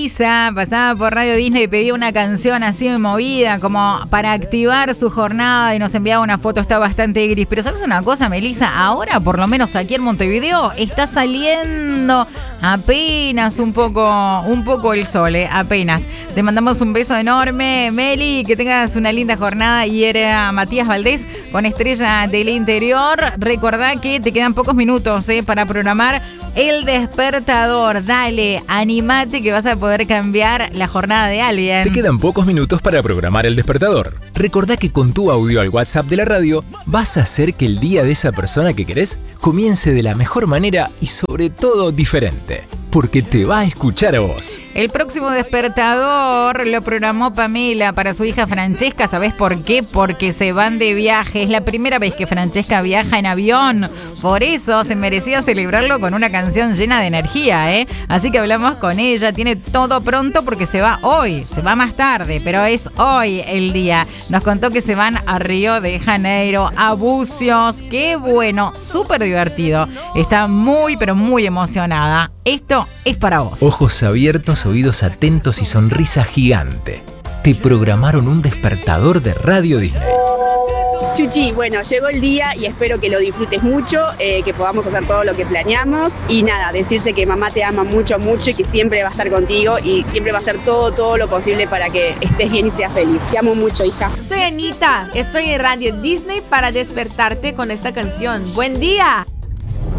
Isa pasaba por Radio Disney y pedía una canción así movida, como para activar su jornada, y nos enviaba una foto. Está bastante gris. Pero ¿sabes una cosa, Melissa? Ahora, por lo menos aquí en Montevideo, está saliendo apenas un poco el sol, apenas. Te mandamos un beso enorme, Meli, que tengas una linda jornada. Y era Matías Valdés con Estrella del Interior. Recordá que te quedan pocos minutos para programar el despertador. Dale, animate que vas a poder cambiar la jornada de alguien. Te quedan pocos minutos para programar el despertador. Recordá que con tu audio al WhatsApp de la radio vas a hacer que el día de esa persona que querés comience de la mejor manera y sobre todo diferente. Porque te va a escuchar a vos. El próximo despertador lo programó Pamela para su hija Francesca. ¿Sabés por qué? Porque se van de viaje. Es la primera vez que Francesca viaja en avión. Por eso se merecía celebrarlo con una canción llena de energía, Así que hablamos con ella. Tiene todo pronto porque se va hoy. Se va más tarde, pero es hoy el día. Nos contó que se van a Río de Janeiro, a Bucios. ¡Qué bueno! Súper divertido. Está muy, pero muy emocionada. Esto es para vos. Ojos abiertos, oídos atentos y sonrisa gigante. Te programaron un despertador de Radio Disney. Chuchi, bueno, llegó el día y espero que lo disfrutes mucho, que podamos hacer todo lo que planeamos. Y nada, decirte que mamá te ama mucho, mucho y que siempre va a estar contigo y siempre va a hacer todo lo posible para que estés bien y seas feliz. Te amo mucho, hija. Soy Anita, estoy en Radio Disney para despertarte con esta canción. ¡Buen día!